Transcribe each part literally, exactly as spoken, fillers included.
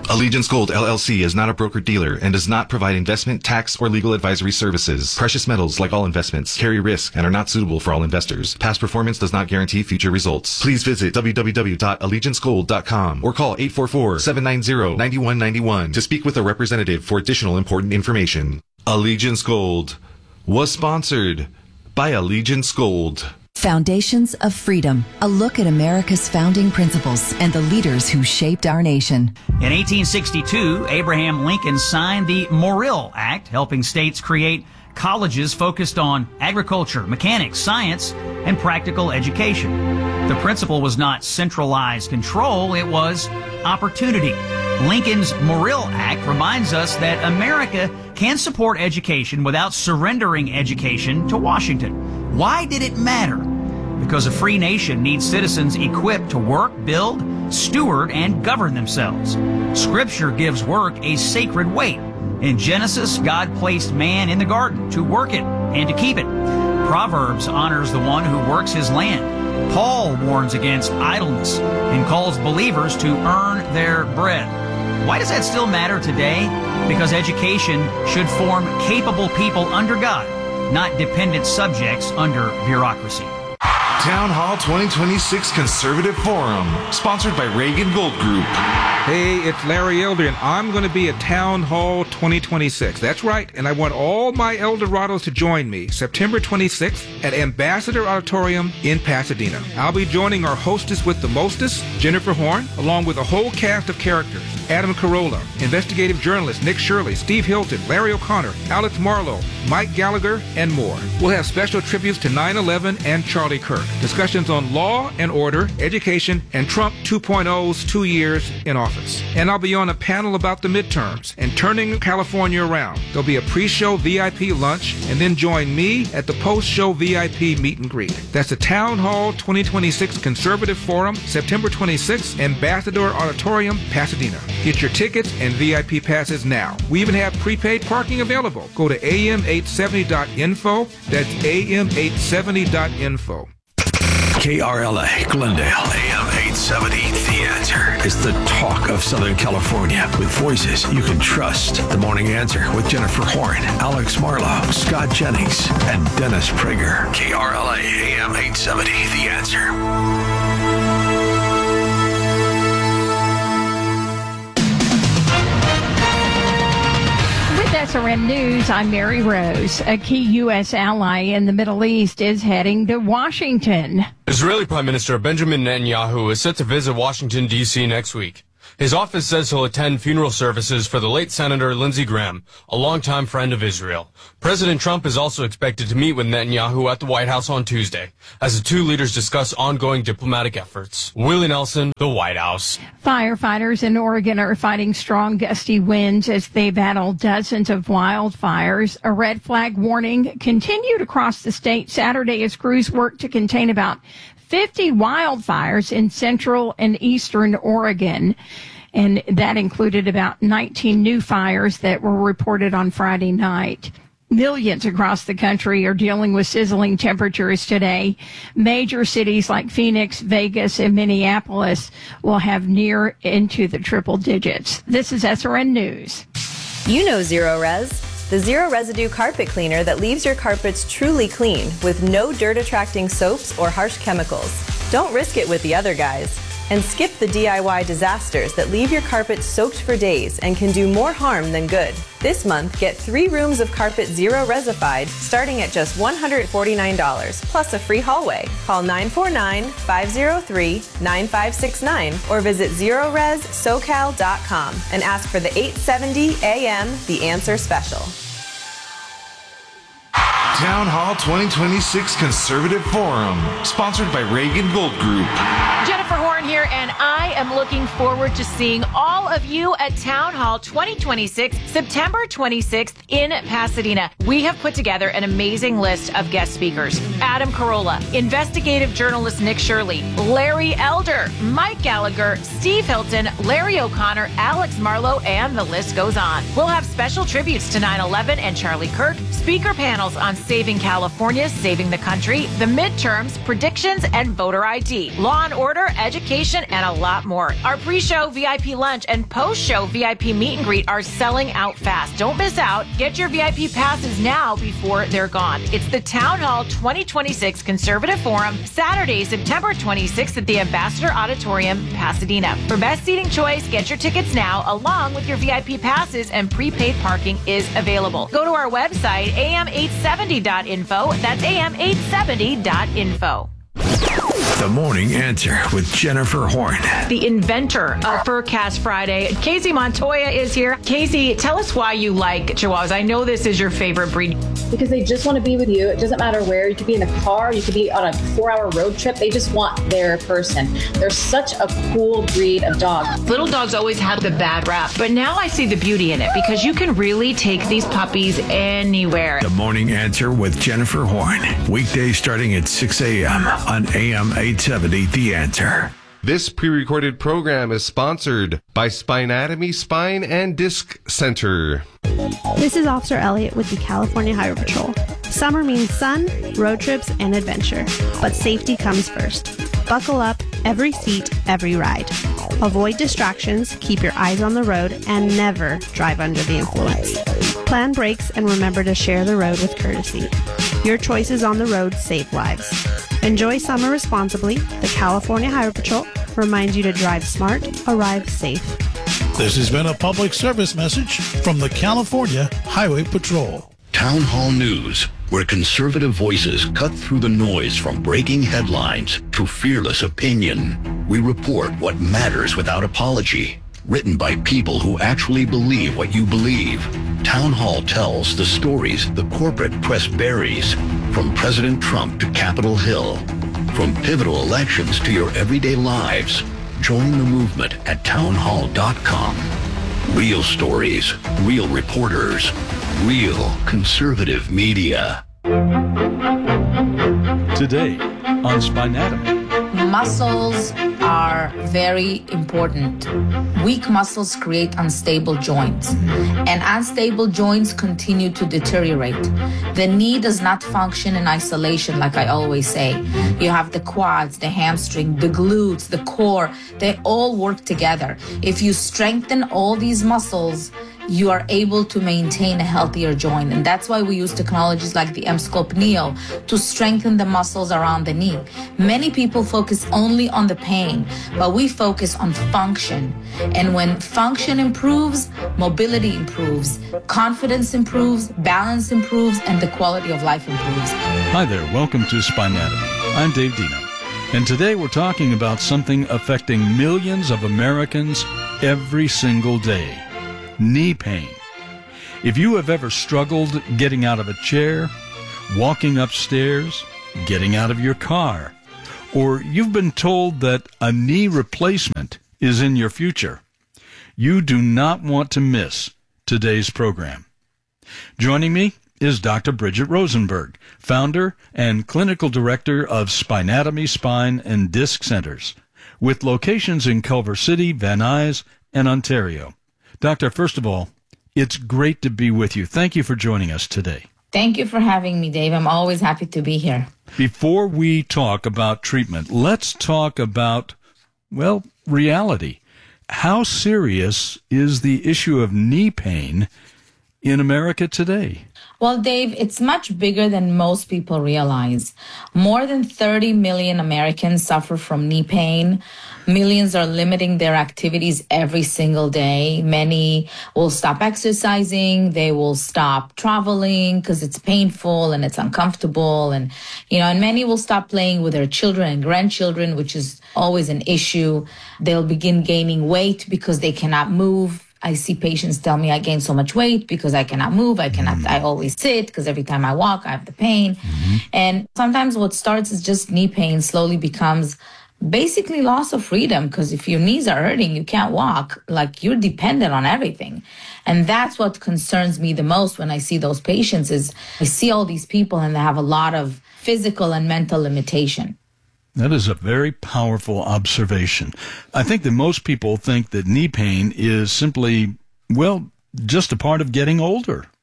Allegiance Gold, L L C is not a broker-dealer and does not provide investment, tax, or legal advisory services. Precious metals, like all investments, carry risk and are not suitable for all investors. Past performance does not guarantee future results. Please visit w w w dot allegiance gold dot com or call eight four four, seven nine zero, nine one nine one to speak with a representative for additional important information. Allegiance Gold was sponsored by Allegiance Gold. Foundations of Freedom, a look at America's founding principles and the leaders who shaped our nation. In eighteen sixty-two, Abraham Lincoln signed the Morrill Act, helping states create colleges focused on agriculture, mechanics, science, and practical education. The principle was not centralized control, it was opportunity. Lincoln's Morrill Act reminds us that America can support education without surrendering education to Washington. Why did it matter? Because a free nation needs citizens equipped to work, build, steward, and govern themselves. Scripture gives work a sacred weight. In Genesis, God placed man in the garden to work it and to keep it. Proverbs honors the one who works his land. Paul warns against idleness and calls believers to earn their bread. Why does that still matter today? Because education should form capable people under God, not dependent subjects under bureaucracy. Town Hall twenty twenty-six Conservative Forum, sponsored by Reagan Gold Group. Hey, it's Larry Elder, and I'm going to be at Town Hall twenty twenty-six. That's right, and I want all my Eldorados to join me September twenty-sixth at Ambassador Auditorium in Pasadena. I'll be joining our hostess with the mostest, Jennifer Horn, along with a whole cast of characters. Adam Carolla, investigative journalist Nick Shirley, Steve Hilton, Larry O'Connor, Alex Marlowe, Mike Gallagher, and more. We'll have special tributes to nine eleven and Charlie Kirk. Discussions on law and order, education, and Trump two point oh's two years in office. And I'll be on a panel about the midterms and turning California around. There'll be a pre-show V I P lunch, and then join me at the post-show V I P meet and greet. That's the Town Hall twenty twenty-six Conservative Forum, September twenty-sixth, Ambassador Auditorium, Pasadena. Get your tickets and V I P passes now. We even have prepaid parking available. Go to A M eight seventy dot info. That's A M eight seventy dot info. K R L A, Glendale, A M eight seventy, The Answer. It's the talk of Southern California with voices you can trust. The Morning Answer with Jennifer Horn, Alex Marlowe, Scott Jennings, and Dennis Prager. K R L A, A M eight seventy, The Answer. S R N News, I'm Mary Rose. A key U S ally in the Middle East is heading to Washington. Israeli Prime Minister Benjamin Netanyahu is set to visit Washington, D C next week. His office says he'll attend funeral services for the late Senator Lindsey Graham, a longtime friend of Israel. President Trump is also expected to meet with Netanyahu at the White House on Tuesday, as the two leaders discuss ongoing diplomatic efforts. Willie Nelson, the White House. Firefighters in Oregon are fighting strong gusty winds as they battle dozens of wildfires. A red flag warning continued across the state Saturday as crews work to contain about fifty wildfires in central and eastern Oregon. And that included about nineteen new fires that were reported on Friday night. Millions across the country are dealing with sizzling temperatures today. Major cities like Phoenix, Vegas, and Minneapolis will have near into the triple digits. This is S R N News. You know Zero Res. The zero residue carpet cleaner that leaves your carpets truly clean with no dirt-attracting soaps or harsh chemicals. Don't risk it with the other guys. And skip the D I Y disasters that leave your carpet soaked for days and can do more harm than good. This month, get three rooms of carpet zero resified starting at just one hundred forty-nine dollars plus a free hallway. Call nine four nine, five zero three, nine five six nine or visit zero res socal dot com and ask for the eight seventy A M The Answer Special. Town Hall twenty twenty-six Conservative Forum, sponsored by Reagan Gold Group. Jennifer Horn here, and I am looking forward to seeing all of you at Town Hall twenty twenty-six, September twenty-sixth in Pasadena. We have put together an amazing list of guest speakers. Adam Carolla, investigative journalist Nick Shirley, Larry Elder, Mike Gallagher, Steve Hilton, Larry O'Connor, Alex Marlowe, and the list goes on. We'll have special tributes to nine eleven and Charlie Kirk, speaker panels on saving California, saving the country, the midterms, predictions, and voter I D, law and order, education, transportation, and a lot more. Our pre-show V I P lunch and post-show V I P meet and greet are selling out fast. Don't miss out. Get your V I P passes now before they're gone. It's the Town Hall twenty twenty-six Conservative Forum, Saturday, September twenty-sixth at the Ambassador Auditorium, Pasadena. For best seating choice, get your tickets now, along with your V I P passes, and prepaid parking is available. Go to our website, A M eight seventy dot info. That's A M eight seventy dot info. The Morning Answer with Jennifer Horn. The inventor of Furcast Friday, Casey Montoya, is here. Casey, tell us why you like Chihuahuas. I know this is your favorite breed. Because they just want to be with you. It doesn't matter where. You could be in the car. You could be on a four-hour road trip. They just want their person. They're such a cool breed of dog. Little dogs always have the bad rap, but now I see the beauty in it because you can really take these puppies anywhere. The Morning Answer with Jennifer Horn. Weekdays starting at six a.m. on A M eight seventy, The Answer. This pre-recorded program is sponsored by Spinatomy Spine and Disc Center. This is Officer Elliott with the California Highway Patrol. Summer means sun, road trips, and adventure, but safety comes first. Buckle up, every seat, every ride. Avoid distractions, keep your eyes on the road, and never drive under the influence. Plan brakes and remember to share the road with courtesy. Your choices on the road save lives. Enjoy summer responsibly. The California Highway Patrol reminds you to drive smart, arrive safe. This has been a public service message from the California Highway Patrol. Town Hall News, where conservative voices cut through the noise from breaking headlines to fearless opinion. We report what matters without apology. Written by people who actually believe what you believe. Town Hall tells the stories the corporate press buries, from President Trump to Capitol Hill. From pivotal elections to your everyday lives. Join the movement at town hall dot com. Real stories, real reporters, real conservative media. Today on Spinatomy. Muscles are very important. Weak muscles create unstable joints, and unstable joints continue to deteriorate. The knee does not function in isolation, like I always say. You have the quads, the hamstring, the glutes, the core, they all work together. If you strengthen all these muscles, you are able to maintain a healthier joint. And that's why we use technologies like the Emsculpt Neo to strengthen the muscles around the knee. Many people focus only on the pain, but we focus on function. And when function improves, mobility improves, confidence improves, balance improves, and the quality of life improves. Hi there, welcome to Spinatomy. I'm Dave Dino. And today we're talking about something affecting millions of Americans every single day. Knee pain. If you have ever struggled getting out of a chair, walking upstairs, getting out of your car, or you've been told that a knee replacement is in your future, you do not want to miss today's program. Joining me is Doctor Bridget Rosenberg, founder and clinical director of Spinatomy Spine and Disc Centers, with locations in Culver City, Van Nuys, and Ontario. Doctor, first of all, it's great to be with you. Thank you for joining us today. Thank you for having me, Dave. I'm always happy to be here. Before we talk about treatment, let's talk about, well, reality. How serious is the issue of knee pain in America today? Well, Dave, it's much bigger than most people realize. More than thirty million Americans suffer from knee pain. Millions are limiting their activities every single day. Many will stop exercising. They will stop traveling because it's painful and it's uncomfortable. And, you know, and many will stop playing with their children and grandchildren, which is always an issue. They'll begin gaining weight because they cannot move. I see patients tell me I gained so much weight because I cannot move. I cannot, mm-hmm. I always sit because every time I walk, I have the pain. Mm-hmm. And sometimes what starts as just knee pain slowly becomes basically loss of freedom, because if your knees are hurting, you can't walk, like you're dependent on everything. And that's what concerns me the most when I see those patients is I see all these people and they have a lot of physical and mental limitation. That is a very powerful observation. I think that most people think that knee pain is simply, well, just a part of getting older.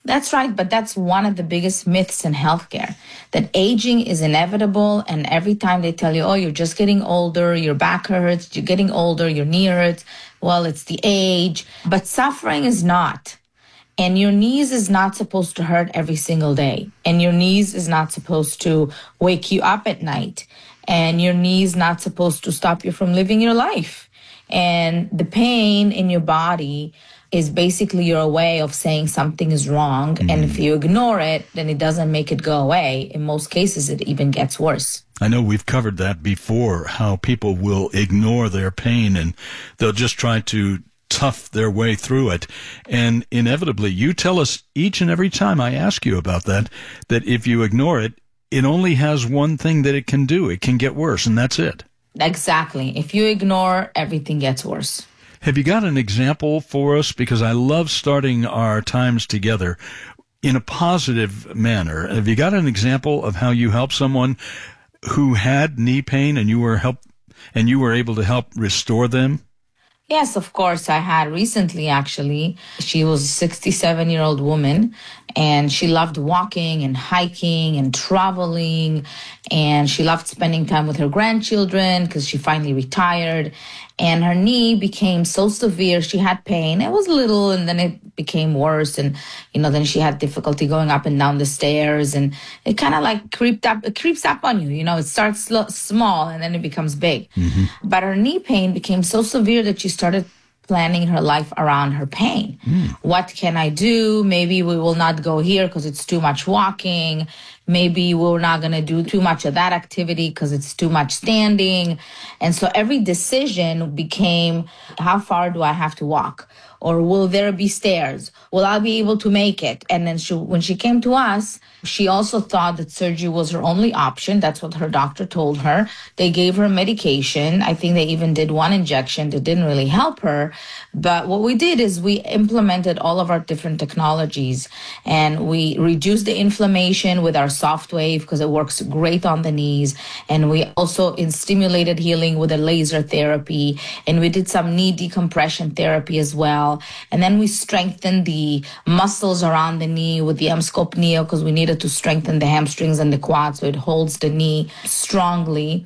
That's right, but that's one of the biggest myths in healthcare, that aging is inevitable, and every time they tell you, oh, you're just getting older, your back hurts, you're getting older, your knee hurts, well, it's the age, but suffering is not. And your knees is not supposed to hurt every single day, and your knees is not supposed to wake you up at night, and your knees not supposed to stop you from living your life. And the pain in your body is basically your way of saying something is wrong. Mm. And if you ignore it, then it doesn't make it go away. In most cases, it even gets worse. I know we've covered that before, how people will ignore their pain and they'll just try to tough their way through it. And inevitably, you tell us each and every time I ask you about that, that if you ignore it, it only has one thing that it can do. It can get worse, and that's it. Exactly. If you ignore, everything gets worse. Have you got an example for us? Because I love starting our times together in a positive manner. Have you got an example of how you helped someone who had knee pain and you were help and you were able to help restore them? Yes, of course. I had recently, actually. She was a sixty-seven-year-old woman, and she loved walking and hiking and traveling, and she loved spending time with her grandchildren because she finally retired. And her knee became so severe, she had pain. It was little, and then it became worse. And, you know, then she had difficulty going up and down the stairs. And it kind of like creeped up, it creeps up on you. You know, it starts slow, small, and then it becomes big. Mm-hmm. But her knee pain became so severe that she started planning her life around her pain. Mm. What can I do? Maybe we will not go here because it's too much walking. Maybe we're not going to do too much of that activity because it's too much standing. And so every decision became, how far do I have to walk? Or will there be stairs? Will I be able to make it? And then she, when she came to us, she also thought that surgery was her only option. That's what her doctor told her. They gave her medication. I think they even did one injection that didn't really help her. But what we did is we implemented all of our different technologies, and we reduced the inflammation with our soft wave because it works great on the knees. And we also in stimulated healing with a laser therapy, and we did some knee decompression therapy as well. And then we strengthened the muscles around the knee with the Emscope Neo because we needed to strengthen the hamstrings and the quads so it holds the knee strongly.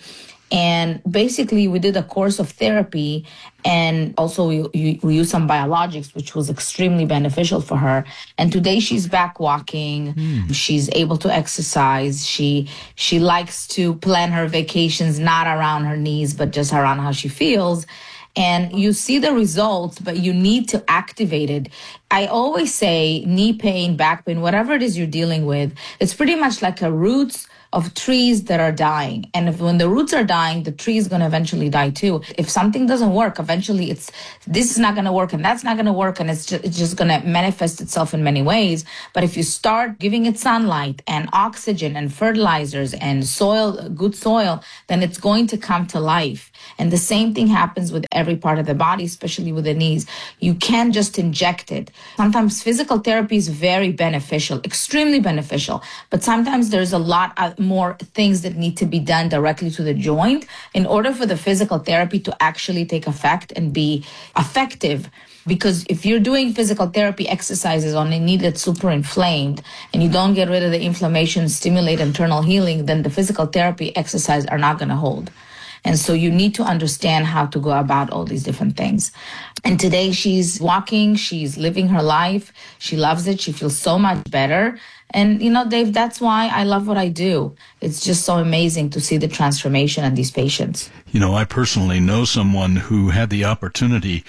And basically, we did a course of therapy, and also we, we used some biologics, which was extremely beneficial for her. And today she's back walking. Mm. She's able to exercise. She she likes to plan her vacations, not around her knees, but just around how she feels. And you see the results, but you need to activate it. I always say knee pain, back pain, whatever it is you're dealing with, it's pretty much like a roots of trees that are dying. And if when the roots are dying, the tree is going to eventually die too. If something doesn't work, eventually it's, this is not going to work and that's not going to work, and it's just, it's just going to manifest itself in many ways. But if you start giving it sunlight and oxygen and fertilizers and soil, good soil, then it's going to come to life. And the same thing happens with every part of the body, especially with the knees. You can't just inject it. Sometimes physical therapy is very beneficial, extremely beneficial, but sometimes there's a lot of more things that need to be done directly to the joint in order for the physical therapy to actually take effect and be effective. Because if you're doing physical therapy exercises on a knee that's super inflamed and you don't get rid of the inflammation, stimulate internal healing, then the physical therapy exercises are not going to hold. And so you need to understand how to go about all these different things. And today she's walking, she's living her life, she loves it, she feels so much better. And, you know, Dave, that's why I love what I do. It's just so amazing to see the transformation in these patients. You know, I personally know someone who had the opportunity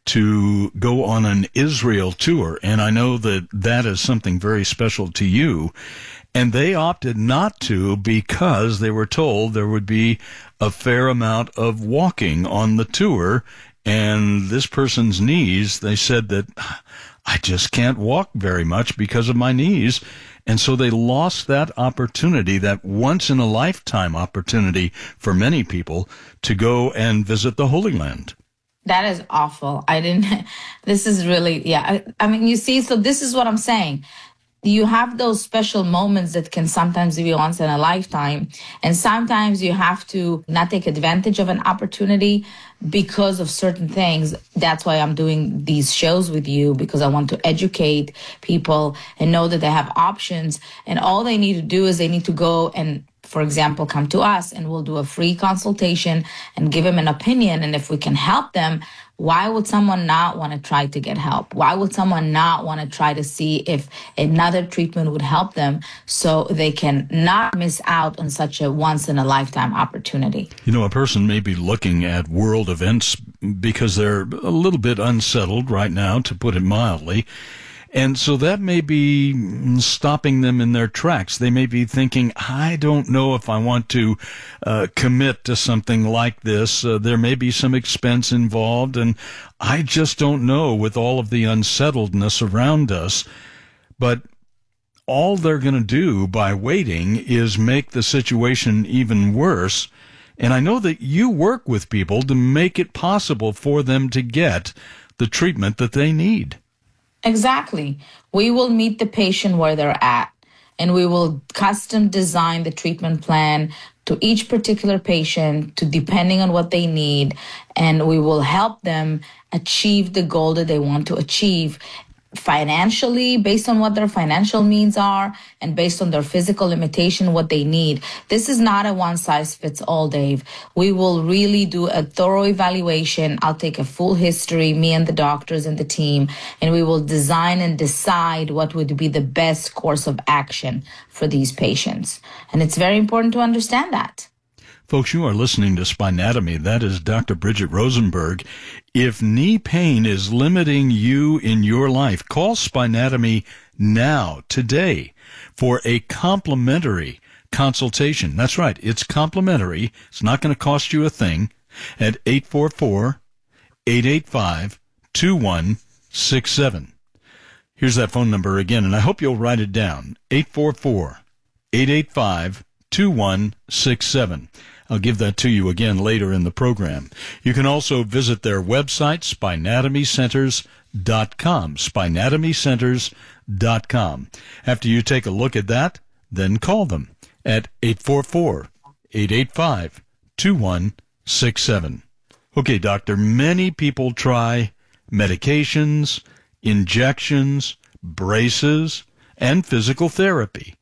to go on an Israel tour, and I know that that is something very special to you. And they opted not to because they were told there would be a fair amount of walking on the tour. And this person's knees, they said that I just can't walk very much because of my knees. And so they lost that opportunity, that once-in-a-lifetime opportunity for many people to go and visit the Holy Land. That is awful. I didn't, this is really, yeah. I, I mean, you see, so this is what I'm saying. you have those special moments that can sometimes be once in a lifetime. And sometimes you have to not take advantage of an opportunity because of certain things. That's why I'm doing these shows with you, because I want to educate people and know that they have options. And all they need to do is they need to go and, for example, come to us and we'll do a free consultation and give them an opinion. And if we can help them, why would someone not want to try to get help? Why would someone not want to try to see if another treatment would help them so they can not miss out on such a once-in-a-lifetime opportunity? You know, a person may be looking at world events because they're a little bit unsettled right now, to put it mildly. And so that may be stopping them in their tracks. They may be thinking, I don't know if I want to uh, commit to something like this. Uh, there may be some expense involved, and I just don't know with all of the unsettledness around us. But all they're going to do by waiting is make the situation even worse. And I know that you work with people to make it possible for them to get the treatment that they need. Exactly. We will meet the patient where they're at, and we will custom design the treatment plan to each particular patient, to depending on what they need, and we will help them achieve the goal that they want to achieve financially, based on what their financial means are, and based on their physical limitation, what they need. This is not a one-size-fits-all, Dave. We will really do a thorough evaluation. I'll take a full history, me and the doctors and the team, and we will design and decide what would be the best course of action for these patients. And it's very important to understand that. Folks, you are listening to Spinatomy. That is Doctor Bridget Rosenberg. If knee pain is limiting you in your life, call Spinatomy now, today, for a complimentary consultation. That's right. It's complimentary. It's not going to cost you a thing. At eight four four, eight eight five, two one six seven. Here's that phone number again, and I hope you'll write it down. eight four four, eight eight five, two one six seven. I'll give that to you again later in the program. You can also visit their website, spinatomy centers dot com, spinatomy centers dot com. After you take a look at that, then call them at eight four four, eight eight five, two one six seven. Okay, doctor, many people try medications, injections, braces, and physical therapy.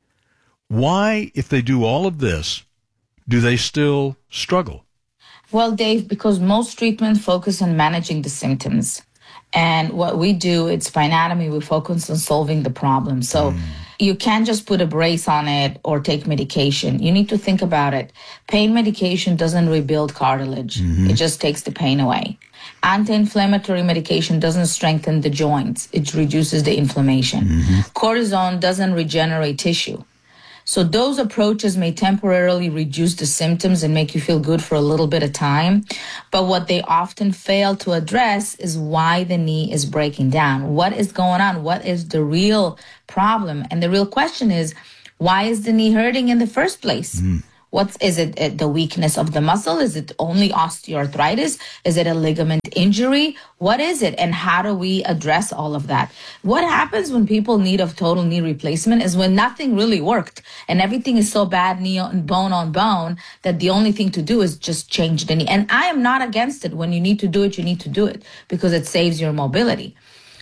Why, if they do all of this, do they still struggle? Well, Dave, because most treatment focus on managing the symptoms. And what we do at Spinatomy, we focus on solving the problem. So mm. you can't just put a brace on it or take medication. You need to think about it. Pain medication doesn't rebuild cartilage. Mm-hmm. It just takes the pain away. Anti-inflammatory medication doesn't strengthen the joints. It reduces the inflammation. Mm-hmm. Cortisone doesn't regenerate tissue. So those approaches may temporarily reduce the symptoms and make you feel good for a little bit of time. But what they often fail to address is why the knee is breaking down. What is going on? What is the real problem? And the real question is, why is the knee hurting in the first place? Mm. What's, is it uh, the weakness of the muscle? Is it only osteoarthritis? Is it a ligament injury? What is it? And how do we address all of that? What happens when people need a total knee replacement is when nothing really worked and everything is so bad, knee on bone on bone, that the only thing to do is just change the knee. And I am not against it. When you need to do it, you need to do it because it saves your mobility.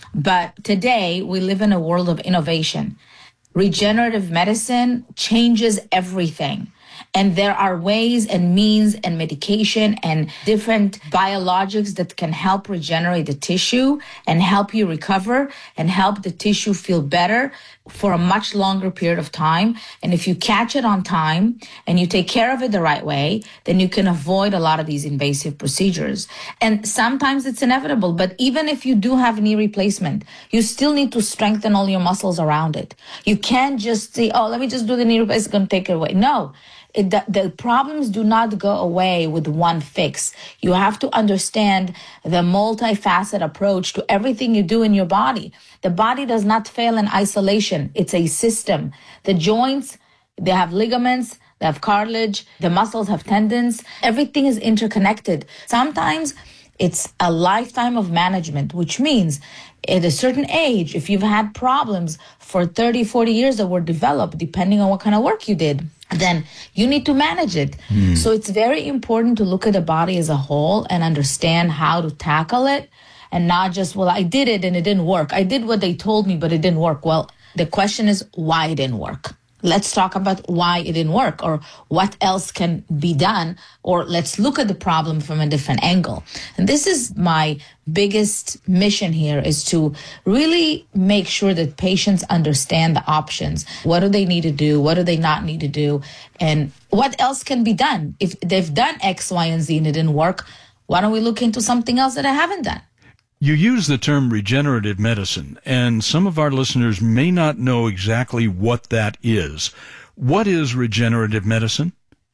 But today we live in a world of innovation. Regenerative medicine changes everything. And there are ways and means and medication and different biologics that can help regenerate the tissue and help you recover and help the tissue feel better for a much longer period of time. And if you catch it on time and you take care of it the right way, then you can avoid a lot of these invasive procedures. And sometimes it's inevitable, but even if you do have knee replacement, you still need to strengthen all your muscles around it. You can't just say, oh, let me just do the knee replacement, it's going to take it away. No. It, the, the problems do not go away with one fix. You have to understand the multifaceted approach to everything you do in your body. The body does not fail in isolation. It's a system. The joints, they have ligaments, they have cartilage, the muscles have tendons. Everything is interconnected. Sometimes It's a lifetime of management, which means at a certain age, if you've had problems for thirty, forty years that were developed, depending on what kind of work you did, then you need to manage it. Mm. So it's very important to look at the body as a whole and understand how to tackle it, and not just, well, I did it and it didn't work. I did what they told me, but it didn't work. Well, the question is why it didn't work. Let's talk about why it didn't work, or what else can be done, or let's look at the problem from a different angle. And this is my biggest mission here, is to really make sure that patients understand the options. What do they need to do? What do they not need to do? And what else can be done? If they've done X, Y, and Z and it didn't work, why don't we look into something else that I haven't done? You use the term regenerative medicine, and some of our listeners may not know exactly what that is. What is regenerative medicine?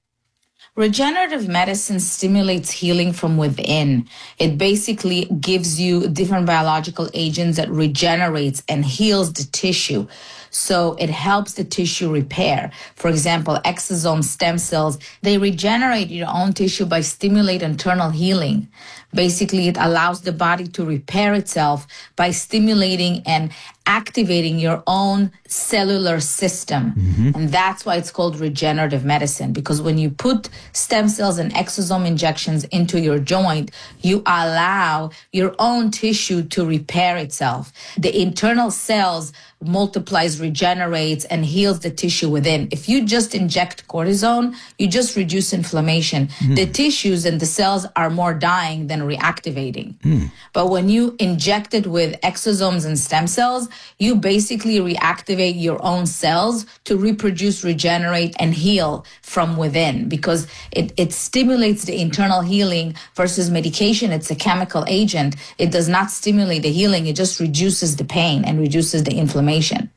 Regenerative medicine stimulates healing from within. It basically gives you different biological agents that regenerates and heals the tissue. So it helps the tissue repair. For example, exosome stem cells, they regenerate your own tissue by stimulating internal healing. Basically, it allows the body to repair itself by stimulating and activating your own cellular system. Mm-hmm. And that's why it's called regenerative medicine, because when you put stem cells and exosome injections into your joint, you allow your own tissue to repair itself. The internal cells multiplies, regenerates, and heals the tissue within. If you just inject cortisone, you just reduce inflammation. Mm. The tissues and the cells are more dying than reactivating. Mm. But when you inject it with exosomes and stem cells, you basically reactivate your own cells to reproduce, regenerate, and heal from within, because it, it stimulates the internal healing versus medication. It's a chemical agent. It does not stimulate the healing. It just reduces the pain and reduces the inflammation.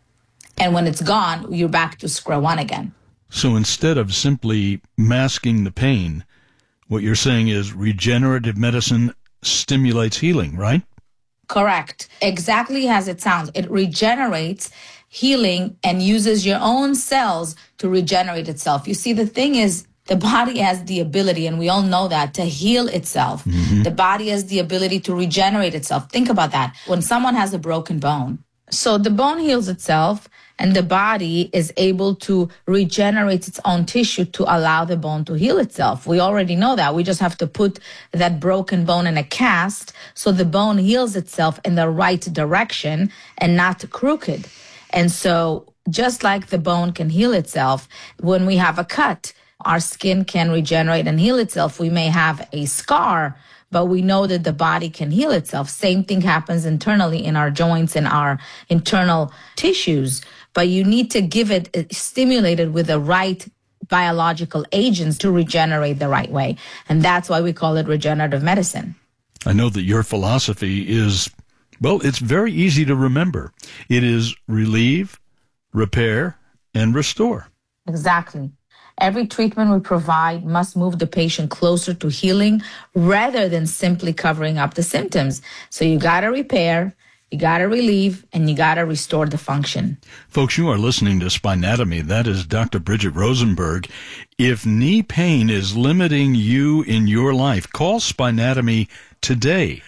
And when it's gone, you're back to square one again. So instead of simply masking the pain, what you're saying is regenerative medicine stimulates healing, right? Correct. Exactly as it sounds. It regenerates healing and uses your own cells to regenerate itself. You see, the thing is, the body has the ability, and we all know that, to heal itself. Mm-hmm. The body has the ability to regenerate itself. Think about that. When someone has a broken bone, so the bone heals itself, and the body is able to regenerate its own tissue to allow the bone to heal itself. We already know that. We just have to put that broken bone in a cast so the bone heals itself in the right direction and not crooked. And so just like the bone can heal itself, when we have a cut, our skin can regenerate and heal itself. We may have a scar, but we know that the body can heal itself. Same thing happens internally in our joints and our internal tissues. But you need to give it, stimulate it with the right biological agents to regenerate the right way. And that's why we call it regenerative medicine. I know that your philosophy is, well, it's very easy to remember. It is relieve, repair, and restore. Exactly. Every treatment we provide must move the patient closer to healing rather than simply covering up the symptoms. So you got to repair, you got to relieve, and you got to restore the function. Folks, you are listening to Spinatomy. That is Doctor Bridget Rosenberg. If knee pain is limiting you in your life, call Spinatomy today.